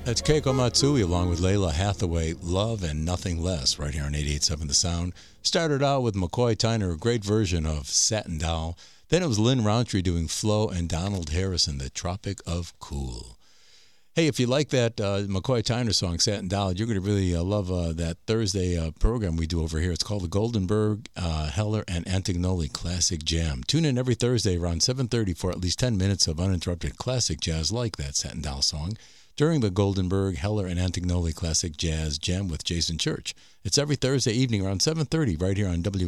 That's Keiko Matsui along with Layla Hathaway, Love and Nothing Less, right here on 88.7 The Sound. Started out with McCoy Tyner, a great version of Satin Doll. Then it was Lynn Rountree doing Flo and Donald Harrison, The Tropic of Cool. Hey, if you like that McCoy Tyner song, Satin Doll, you're going to really love that Thursday program we do over here. It's called the Goldenberg, Heller, and Antignoli Classic Jam. Tune in every Thursday around 7:30 for at least 10 minutes of uninterrupted classic jazz like that Satin Doll song during the Goldenberg, Heller, and Antignoli Classic Jazz Jam with Jason Church. It's every Thursday evening around 7:30 right here on